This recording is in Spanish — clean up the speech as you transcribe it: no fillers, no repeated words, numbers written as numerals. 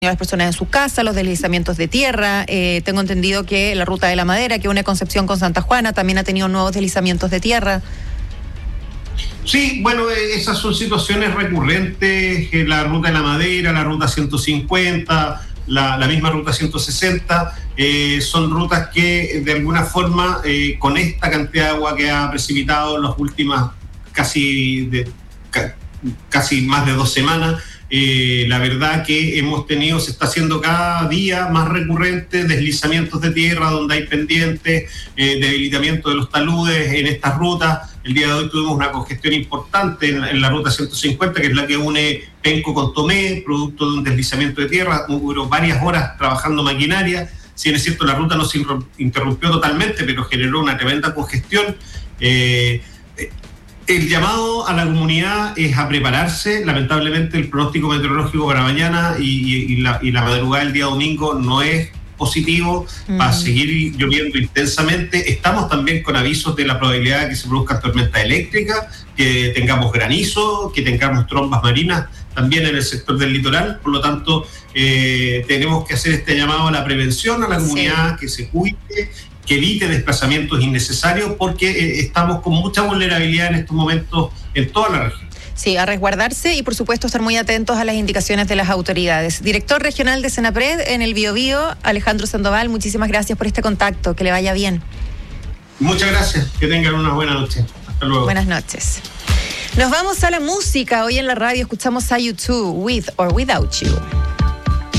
a las personas en su casa, los deslizamientos de tierra. Tengo entendido que la ruta de la Madera, que une Concepción con Santa Juana, también ha tenido nuevos deslizamientos de tierra. Sí, bueno, esas son situaciones recurrentes, la ruta de la Madera, la ruta 150, la misma ruta 160, son rutas que de alguna forma, con esta cantidad de agua que ha precipitado en las últimas casi más de 2 semanas, la verdad que se está haciendo cada día más recurrente deslizamientos de tierra donde hay pendientes, debilitamiento de los taludes en estas rutas. El día de hoy tuvimos una congestión importante en la ruta 150, que es la que une Penco con Tomé, producto de un deslizamiento de tierra. Hubo varias horas trabajando maquinaria. Si bien es cierto, la ruta no se interrumpió totalmente, pero generó una tremenda congestión. El llamado a la comunidad es a prepararse. Lamentablemente el pronóstico meteorológico para mañana y la madrugada del día domingo no es positivo. Va a seguir lloviendo intensamente. Estamos también con avisos de la probabilidad de que se produzcan tormentas eléctricas, que tengamos granizo, que tengamos trombas marinas también en el sector del litoral. Por lo tanto, tenemos que hacer este llamado a la prevención, a la comunidad, que se cuide, que evite desplazamientos innecesarios, porque estamos con mucha vulnerabilidad en estos momentos en toda la región. Sí, a resguardarse y por supuesto estar muy atentos a las indicaciones de las autoridades. Director regional de Senapred en el Biobío, Alejandro Sandoval, muchísimas gracias por este contacto, que le vaya bien. Muchas gracias, que tengan una buena noche. Hasta luego. Buenas noches. Nos vamos a la música. Hoy en la radio escuchamos a U2, With or Without You.